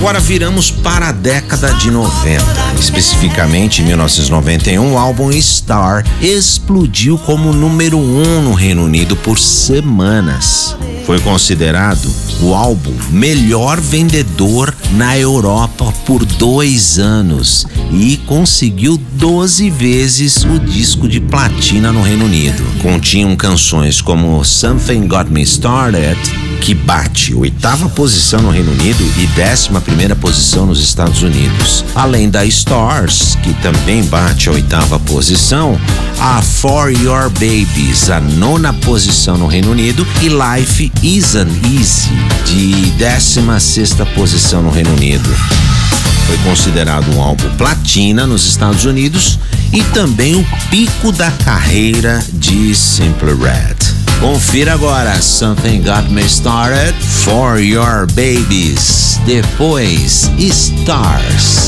Agora viramos para a década de 90. Especificamente em 1991, o álbum Star explodiu como número 1 no Reino Unido por semanas. Foi considerado o álbum melhor vendedor na Europa por 2 anos e conseguiu 12 vezes o disco de platina no Reino Unido. Continham canções como Something Got Me Started, que bate 8ª posição no Reino Unido e 11ª posição nos Estados Unidos. Além da Stars, que também bate a 8ª posição, a For Your Babies, a 9ª posição no Reino Unido, e Life Isn't Easy, de 16ª posição no Reino Unido. Foi considerado um álbum platina nos Estados Unidos e também o pico da carreira de Simply Red. Confira agora Something Got Me Started, For Your Babies, depois Stars.